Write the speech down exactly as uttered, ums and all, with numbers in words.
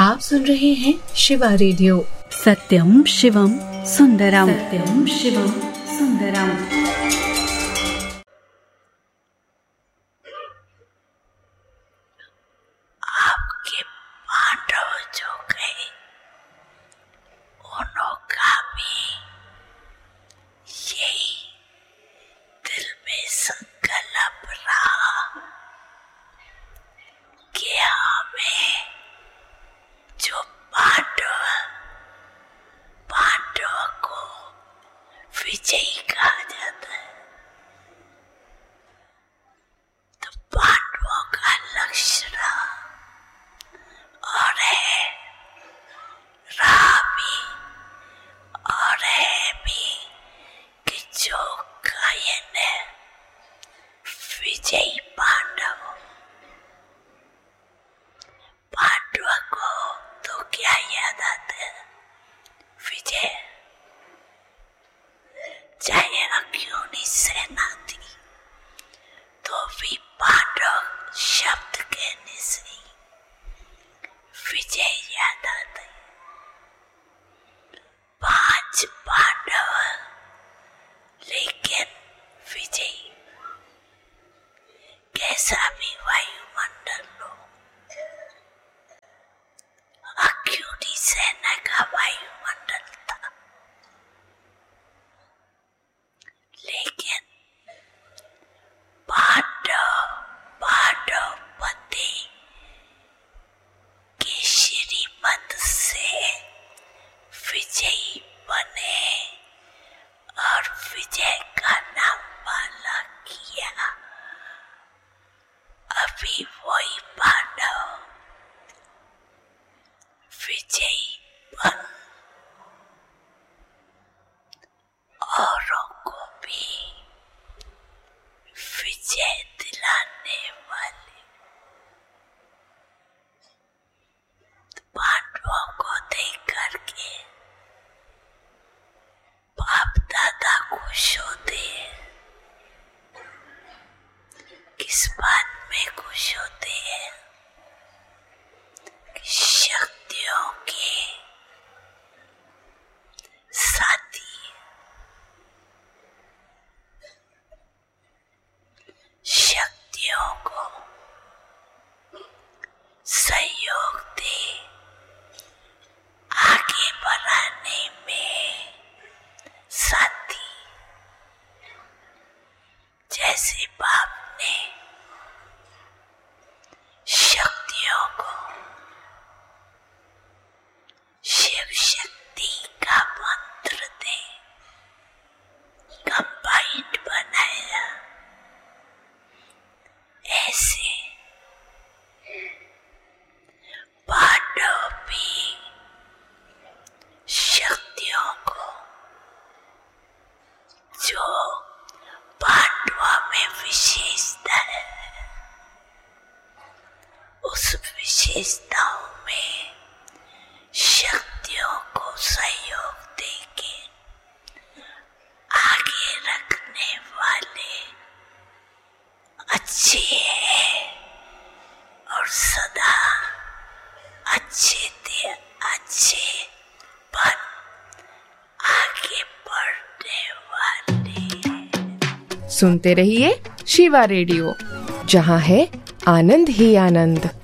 आप सुन रहे हैं शिवा रेडियो। सत्यम शिवम सुंदरम, सत्यम शिवम सुंदरम। आपके पांडव जो गए उनका भी यही दिल में संकल्प रहा कि हमें जो पांडव पांडव को विजयी कहा जाता है, तो पांडवों का लक्ष्य रहा और है, रहा भी और है भी कि जो गायन है विजयी पांडव। पांडव को तो क्या याद आता है? विजय। चाहे अक्यूनी सेना थी तो भी पांडव शब्द कहने से विजय याद आता है। पांच पांडव लेकिन विजयी। कैसा भी वायुमंडल हो, अक्यूनी सेना का वायुमंडल था, लेकिन पांडव पांडव पति के श्रीमत से विजयी बने और विजय का नाम माला किया। अभी वही पांडव विजयी बन औरों को भी विजय दिलाने वाले। पांडवों को देख करके बाप दादा खुश होते हैं। किस बात में खुश होते हैं? कि शक्तियों के साथी, शक्तियों को सहयोग दे आगे बढ़ाने में साथी। जैसे बाप ने शक्तियों को शिव शक्ति का मंत्र दे कंबाइंड बनाया, ऐसे पांडव भी शक्तियों को जो पांडवों में विशेषता है, उस विशेषताओं में शक्तियों को सहयोग देके आगे रखने वाले अच्छे हैं और सदा अच्छे थे, अच्छे बन आगे बढ़ने वाले। सुनते रहिए शिवा रेडियो, जहाँ है आनंद ही आनंद।